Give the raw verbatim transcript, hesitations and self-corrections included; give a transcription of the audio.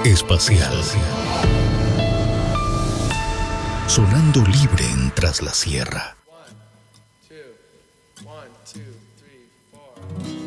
espacial. Sonando libre en Tras la Sierra. One, two, one, two.